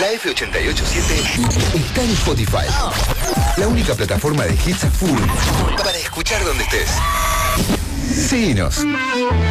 La F887 está en Spotify. La única plataforma de hits a full para escuchar donde estés. Síguenos.